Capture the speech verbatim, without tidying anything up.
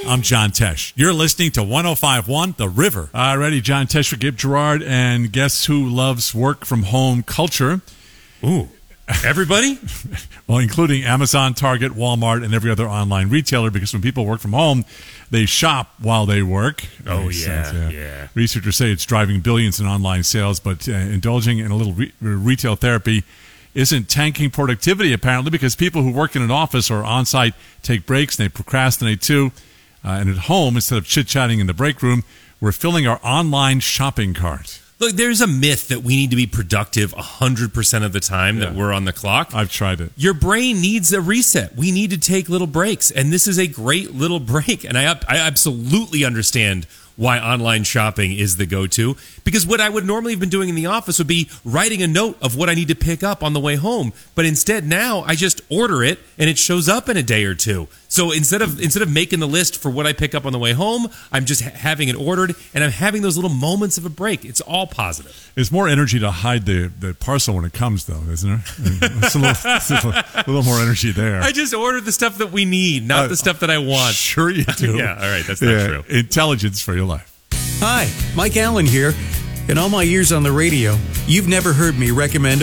I'm John Tesh. You're listening to one oh five point one The River. Alrighty, John Tesh for Gabe Gerard, and guess who loves work from home culture? Ooh, everybody? Well, including Amazon, Target, Walmart, and every other online retailer, because when people work from home, they shop while they work. Oh, Makes yeah, sense, yeah. Researchers say it's driving billions in online sales, but uh, indulging in a little re- retail therapy isn't tanking productivity, apparently, because people who work in an office or on-site take breaks and they procrastinate too. Uh, and at home, instead of chit-chatting in the break room, we're filling our online shopping cart. Look, there's a myth that we need to be productive one hundred percent of the time Yeah. that we're on the clock. I've tried it. Your brain needs a reset. We need to take little breaks, and this is a great little break. And I, I absolutely understand why online shopping is the go-to, because what I would normally have been doing in the office would be writing a note of what I need to pick up on the way home. But instead now I just order it and it shows up in a day or two. So instead of instead of making the list for what I pick up on the way home, I'm just ha- having it ordered, and I'm having those little moments of a break. It's all positive. It's more energy to hide the, the parcel when it comes, though, isn't it? It's a little, it's a little more energy there. I just ordered the stuff that we need, not Uh, the stuff that I want. Sure you do. Yeah, all right, that's not Yeah, true. Intelligence for your life. Hi, Mike Allen here. In all my years on the radio, you've never heard me recommend